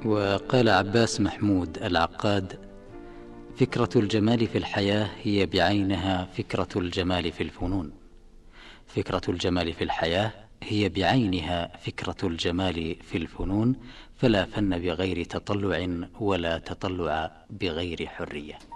وقال عباس محمود العقاد: فكرة الجمال في الحياة هي بعينها فكرة الجمال في الفنون. فكرة الجمال في الحياة هي بعينها فكرة الجمال في الفنون، فلا فن بغير تطلع ولا تطلع بغير حرية.